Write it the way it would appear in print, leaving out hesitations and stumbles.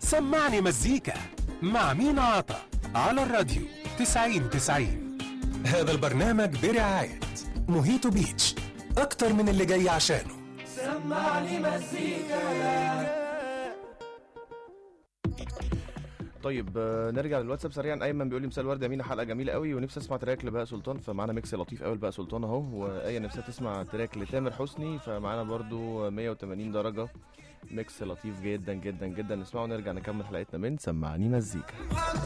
سمعني مزيكا مع مينا عطا على الراديو 90-90. هذا البرنامج برعاية موهيتو بيتش، أكتر من اللي جاي عشانه. سمعني مزيكا. طيب نرجع للواتساب سريعا. ايمن بيقول لي مساء الورد يا مينا، حلقه جميله قوي ونفسي اسمع تراك لبهاء سلطان، فمعانا ميكس لطيف قوي لبهاء سلطان اهو. وايه نفسها تسمع تراك لتامر حسني، فمعانا برضو 180 درجه ميكس لطيف جدا جدا جدا. نسمعه ونرجع نكمل حلقتنا من سمعني مزيكا.